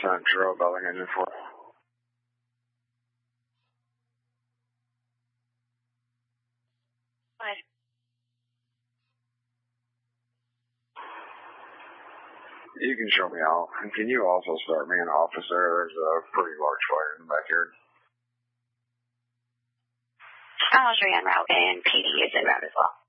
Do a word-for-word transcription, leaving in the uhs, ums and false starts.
Central Building Engine four. What? You can show me out. And can you also start me an officer? There's a pretty large fire in the backyard. I'll show you en route, and P D is en route as well.